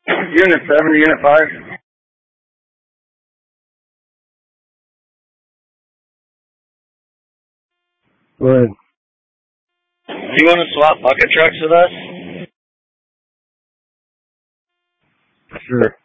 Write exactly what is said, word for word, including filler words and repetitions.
Unit seven, Unit five. Go ahead. Do you want to swap bucket trucks with us? Sure.